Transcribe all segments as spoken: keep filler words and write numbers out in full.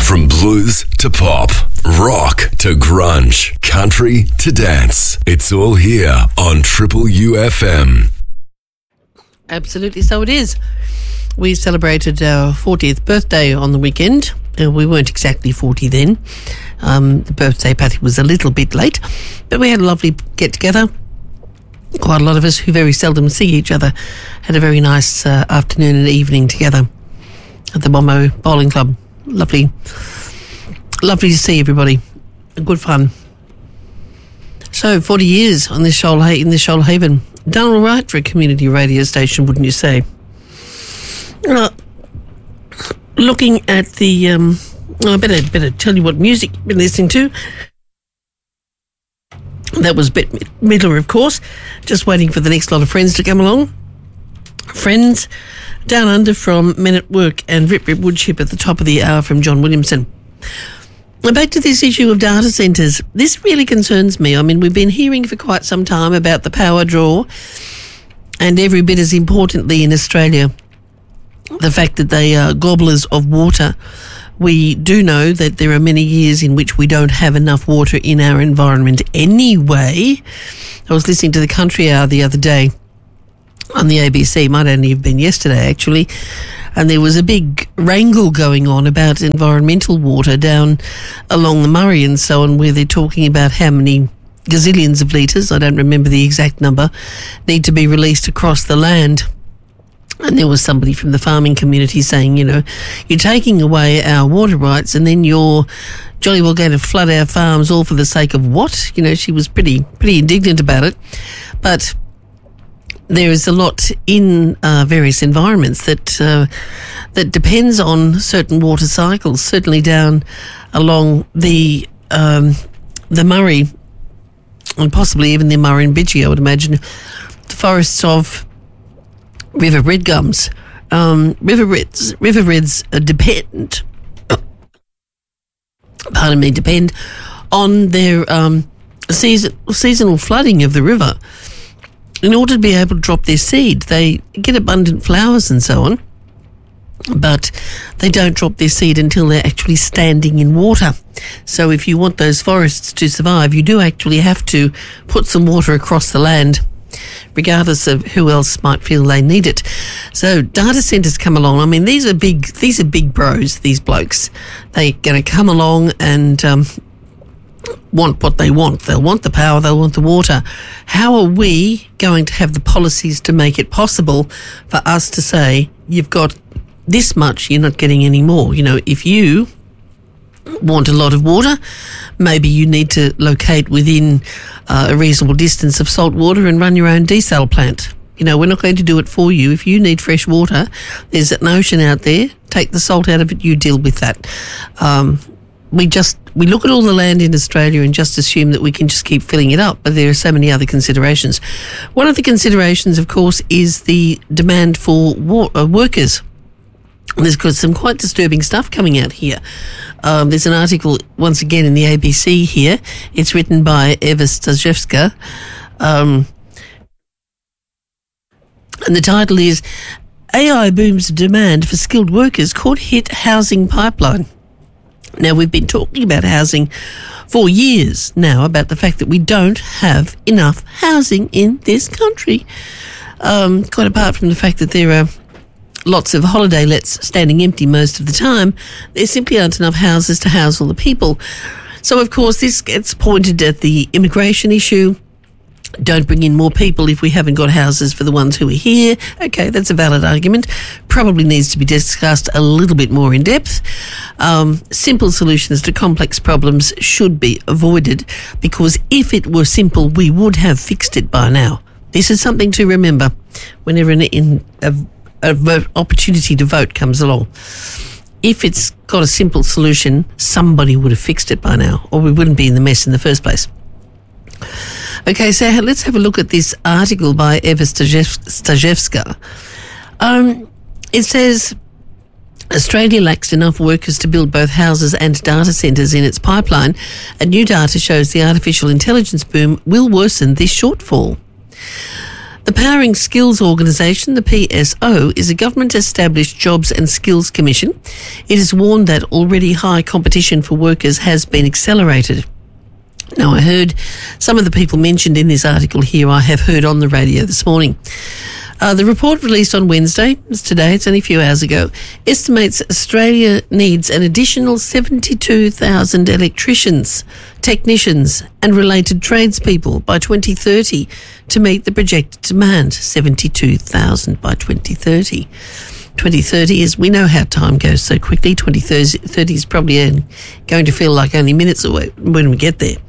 From blues to pop, rock to grunge, country to dance. It's all here on Triple U F M. Absolutely, so it is. We celebrated our fortieth birthday on the weekend. Uh, we weren't exactly forty then. Um, the birthday party was a little bit late, but we had a lovely get-together. Quite a lot of us who very seldom see each other had a very nice uh, afternoon and evening together at the Bombo Bowling Club. Lovely. Lovely to see everybody. Good fun. So, forty years on this Shoal, in this Shoalhaven. Done all right for a community radio station, wouldn't you say? Uh, looking at the... Um, I better, better tell you what music you've been listening to. That was Bette Midler, of course. Just waiting for the next lot of friends to come along. Friends Down Under from Men at Work and Rip Rip Woodchip at the top of the hour from John Williamson. Back to this issue of data centres. This really concerns me. I mean, we've been hearing for quite some time about the power draw, and every bit as importantly in Australia, the fact that they are gobblers of water. We do know that there are many years in which we don't have enough water in our environment anyway. I was listening to the Country Hour the other day on the A B C, might only have been yesterday actually, and there was a big wrangle going on about environmental water down along the Murray and so on, where they're talking about how many gazillions of litres, I don't remember the exact number, need to be released across the land. And there was somebody from the farming community saying, you know, you're taking away our water rights and then you're jolly well going to flood our farms all for the sake of what? You know, she was pretty pretty indignant about it. But there is a lot in uh, various environments that uh, that depends on certain water cycles, certainly down along the um, the Murray and possibly even the Murrumbidgee, I would imagine, the forests of River Red Gums. Um, river Reds, river Reds are dependent, pardon me, depend on their um, season, seasonal flooding of the river. In order to be able to drop their seed, they get abundant flowers and so on, but they don't drop their seed until they're actually standing in water. So if you want those forests to survive, you do actually have to put some water across the land, regardless of who else might feel they need it. So data centres come along. I mean, these are big, these are big bros, these blokes. They're going to come along and um, want what they want. They'll want the power, they'll want the water. How are we going to have the policies to make it possible for us to say, you've got this much, you're not getting any more? You know, if you want a lot of water, maybe you need to locate within uh, a reasonable distance of salt water and run your own desal plant. You know, we're not going to do it for you. If you need fresh water, there's an ocean out there. Take the salt out of it, you deal with that. Um, we just, we look at all the land in Australia and just assume that we can just keep filling it up, but there are so many other considerations. One of the considerations, of course, is the demand for war- uh, workers. There's got some quite disturbing stuff coming out here. Um, there's an article, once again, in the A B C here. It's written by Eva Stajewska. Um, and the title is, A I Booms Demand for Skilled Workers Could Hit Housing Pipeline. Now, we've been talking about housing for years now, about the fact that we don't have enough housing in this country. Um, quite apart from the fact that there are lots of holiday lets standing empty most of the time, there simply aren't enough houses to house all the people. So, of course, this gets pointed at the immigration issue. Don't bring in more people if we haven't got houses for the ones who are here. Okay, that's a valid argument. Probably needs to be discussed a little bit more in depth. Um, simple solutions to complex problems should be avoided, because if it were simple, we would have fixed it by now. This is something to remember whenever an in, a, a vote, opportunity to vote comes along. If it's got a simple solution, somebody would have fixed it by now, or we wouldn't be in the mess in the first place. Okay, so let's have a look at this article by Eva Stajewska. Um, it says, Australia lacks enough workers to build both houses and data centres in its pipeline, and new data shows the artificial intelligence boom will worsen this shortfall. The Powering Skills Organisation, the P S O, is a government-established jobs and skills commission. It has warned that already high competition for workers has been accelerated. Now, I heard some of the people mentioned in this article here I have heard on the radio this morning. Uh, the report released on Wednesday, it's today, it's only a few hours ago, estimates Australia needs an additional seventy-two thousand electricians, technicians and related tradespeople by twenty thirty to meet the projected demand. seventy-two thousand by twenty thirty. twenty thirty is, we know how time goes so quickly. twenty thirty is probably going to feel like only minutes away when we get there.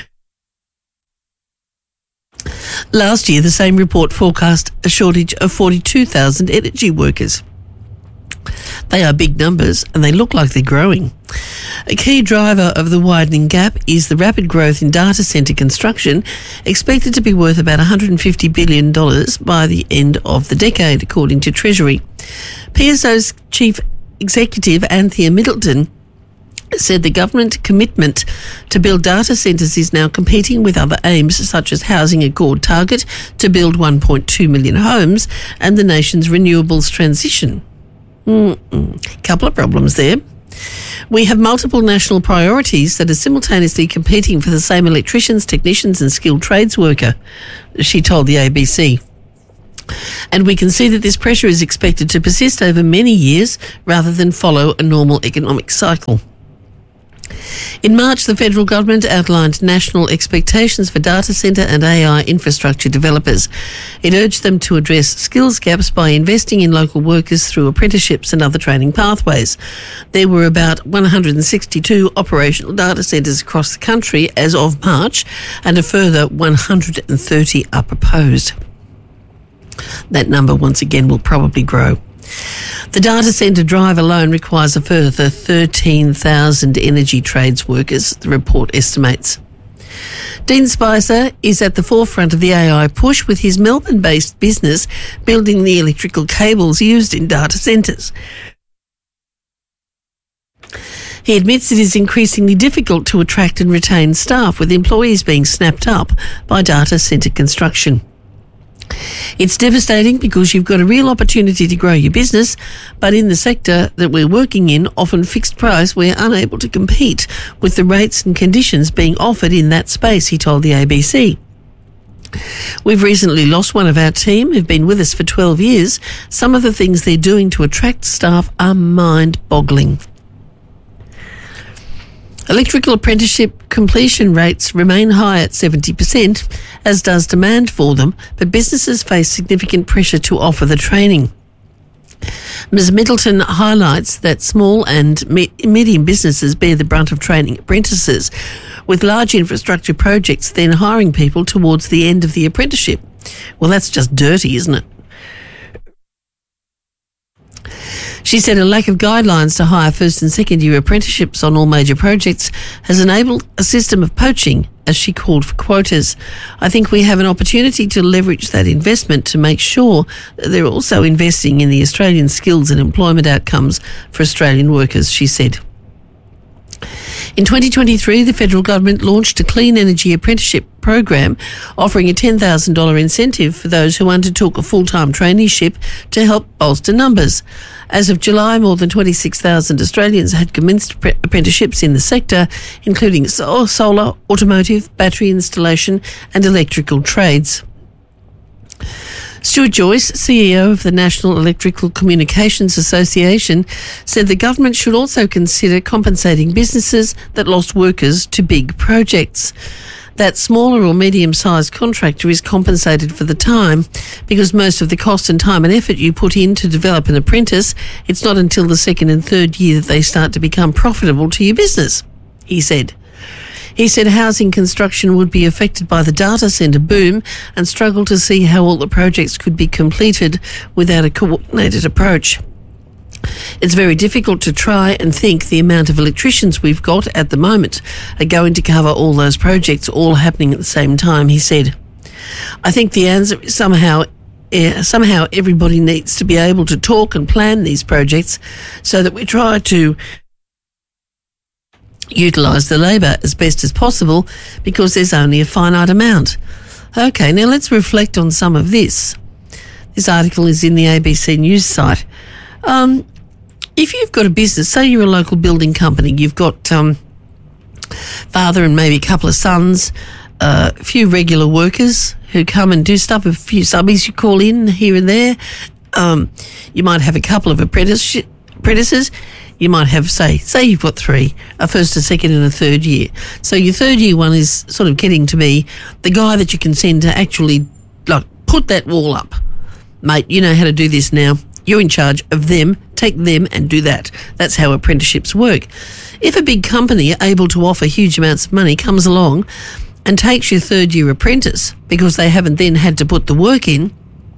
Last year, the same report forecast a shortage of forty-two thousand energy workers. They are big numbers and they look like they're growing. A key driver of the widening gap is the rapid growth in data centre construction, expected to be worth about one hundred fifty billion dollars by the end of the decade, according to Treasury. P S O's Chief Executive, Anthea Middleton, said the government commitment to build data centres is now competing with other aims such as Housing Accord target to build one point two million homes and the nation's renewables transition. Mm-mm. Couple of problems there. We have multiple national priorities that are simultaneously competing for the same electricians, technicians and skilled trades worker, she told the A B C. And we can see that this pressure is expected to persist over many years rather than follow a normal economic cycle. In March, the federal government outlined national expectations for data centre and A I infrastructure developers. It urged them to address skills gaps by investing in local workers through apprenticeships and other training pathways. There were about one hundred sixty-two operational data centres across the country as of March, and a further one hundred thirty are proposed. That number, once again, will probably grow. The data centre drive alone requires a further thirteen thousand energy trades workers, the report estimates. Dean Spicer is at the forefront of the A I push, with his Melbourne-based business building the electrical cables used in data centres. He admits it is increasingly difficult to attract and retain staff, with employees being snapped up by data centre construction. It's devastating because you've got a real opportunity to grow your business, but in the sector that we're working in, often fixed price, we're unable to compete with the rates and conditions being offered in that space, he told the A B C. We've recently lost one of our team who've been with us for twelve years. Some of the things they're doing to attract staff are mind-boggling. Electrical apprenticeship completion rates remain high at seventy percent, as does demand for them, but businesses face significant pressure to offer the training. Miz Middleton highlights that small and me- medium businesses bear the brunt of training apprentices, with large infrastructure projects then hiring people towards the end of the apprenticeship. Well, that's just dirty, isn't it? She said a lack of guidelines to hire first and second year apprenticeships on all major projects has enabled a system of poaching, as she called for quotas. I think we have an opportunity to leverage that investment to make sure that they're also investing in the Australian skills and employment outcomes for Australian workers, she said. In twenty twenty-three, the federal government launched a clean energy apprenticeship program offering a ten thousand dollars incentive for those who undertook a full-time traineeship to help bolster numbers. As of July, more than twenty-six thousand Australians had commenced apprenticeships in the sector, including solar, automotive, battery installation and electrical trades. Stuart Joyce, C E O of the National Electrical Communications Association, said the government should also consider compensating businesses that lost workers to big projects. That smaller or medium-sized contractor is compensated for the time, because most of the cost and time and effort you put in to develop an apprentice, it's not until the second and third year that they start to become profitable to your business, he said. He said housing construction would be affected by the data centre boom and struggled to see how all the projects could be completed without a coordinated approach. It's very difficult to try and think the amount of electricians we've got at the moment are going to cover all those projects all happening at the same time, he said. I think the answer is somehow, eh, somehow everybody needs to be able to talk and plan these projects so that we try to utilise the labour as best as possible, because there's only a finite amount. Okay, now let's reflect on some of this. This article is in the A B C News site. Um, if you've got a business, say you're a local building company, you've got um, father and maybe a couple of sons, uh, a few regular workers who come and do stuff, a few subbies you call in here and there. Um, you might have a couple of apprentice, apprentices. You might have, say, say you've got three, a first, a second and a third year. So your third year one is sort of getting to be the guy that you can send to actually like put that wall up. Mate, you know how to do this now. You're in charge of them. Take them and do that. That's how apprenticeships work. If a big company able to offer huge amounts of money comes along and takes your third year apprentice because they haven't then had to put the work in,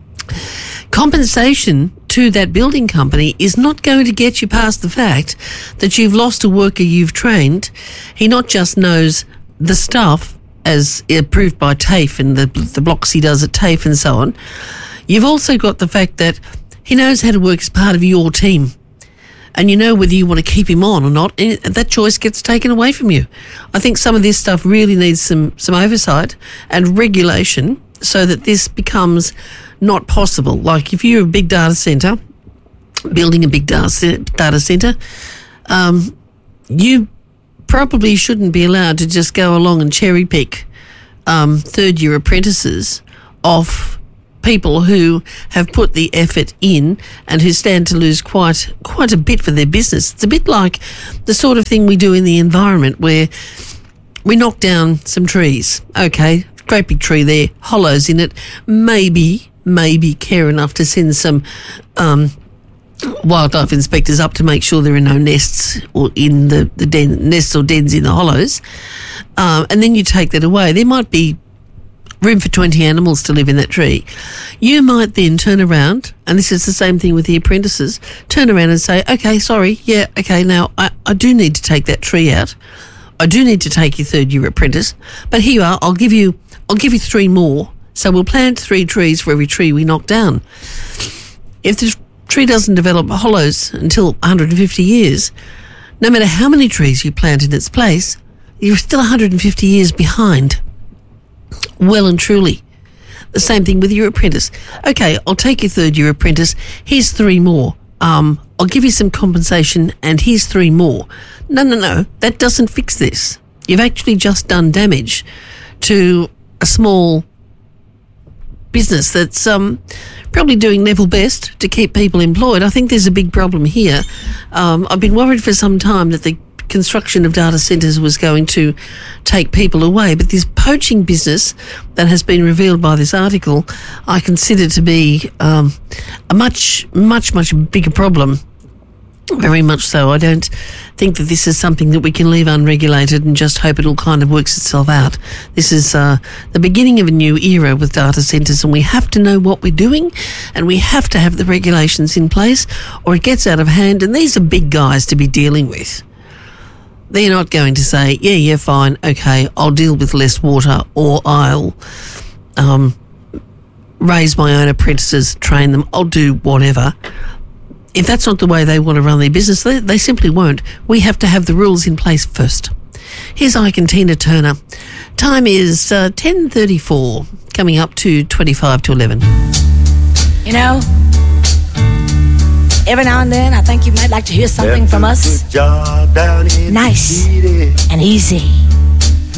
compensation to that building company is not going to get you past the fact that you've lost a worker you've trained. He not just knows the stuff as approved by TAFE and the, the blocks he does at TAFE and so on. You've also got the fact that he knows how to work as part of your team. And you know whether you want to keep him on or not, and that choice gets taken away from you. I think some of this stuff really needs some, some oversight and regulation so that this becomes not possible. Like if you're a big data centre, building a big data, data centre, um, you probably shouldn't be allowed to just go along and cherry pick um, third year apprentices off people who have put the effort in and who stand to lose quite quite a bit for their business. It's a bit like the sort of thing we do in the environment where we knock down some trees. Okay, great big tree there, hollows in it. Maybe, maybe care enough to send some um, wildlife inspectors up to make sure there are no nests or in the, the den, nests or dens in the hollows. Um, and then you take that away. There might be room for twenty animals to live in that tree. You might then turn around, and this is the same thing with the apprentices, turn around and say, okay, sorry, yeah, okay, now I, I do need to take that tree out. I do need to take your third year apprentice, but here you are, I'll give you, I'll give you three more. So we'll plant three trees for every tree we knock down. If the tree doesn't develop hollows until one hundred fifty years, no matter how many trees you plant in its place, you're still one hundred fifty years behind. Well and truly. The same thing with your apprentice. Okay, I'll take your third year apprentice. Here's three more. Um, I'll give you some compensation and here's three more. No, no, no. That doesn't fix this. You've actually just done damage to a small business that's um, probably doing level best to keep people employed. I think there's a big problem here. Um, I've been worried for some time that the construction of data centres was going to take people away, but this poaching business that has been revealed by this article I consider to be um, a much, much, much bigger problem. Very much so. I don't think that this is something that we can leave unregulated and just hope it all kind of works itself out. This is uh, the beginning of a new era with data centres, and we have to know what we're doing and we have to have the regulations in place or it gets out of hand, and these are big guys to be dealing with. They're not going to say, yeah, yeah, fine, okay, I'll deal with less water, or I'll um, raise my own apprentices, train them, I'll do whatever. If that's not the way they want to run their business, they, they simply won't. We have to have the rules in place first. Here's Ike and Tina Turner. Time is uh, ten thirty-four, coming up to twenty-five to eleven. You know, every now and then, I think you might like to hear something from us. Nice and easy.